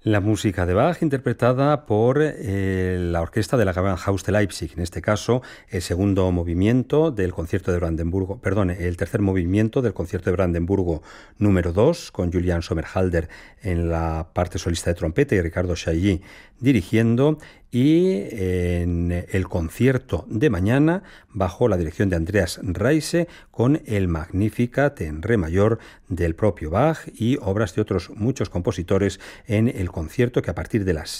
La música de Bach interpretada por la orquesta de la Gewandhaus de Leipzig, en este caso el segundo movimiento del concierto de Brandenburgo, perdón, el tercer movimiento del concierto de Brandenburgo número 2, con Julian Sommerhalder en la parte solista de trompeta y Ricardo Chailly dirigiendo, y en el concierto de mañana bajo la dirección de Andreas Reise con el Magnificat en re mayor del propio Bach y obras de otros muchos compositores en el concierto, que a partir de las